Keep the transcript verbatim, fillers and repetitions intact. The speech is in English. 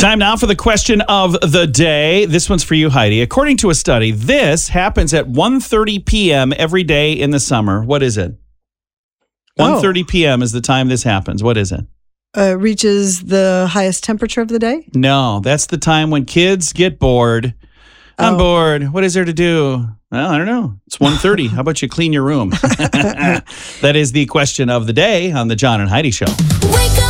Time now for the question of the day. This one's for you, Heidi. According to a study, this happens at one thirty p.m. every day in the summer. What is it? one thirty p.m. is the time this happens. What is it? Uh, reaches the highest temperature of the day? No, that's the time when kids get bored. I'm Oh. bored. What is there to do? Well, I don't know. It's one thirty. How about you clean your room? That is the question of the day on the John and Heidi Show. Wake up.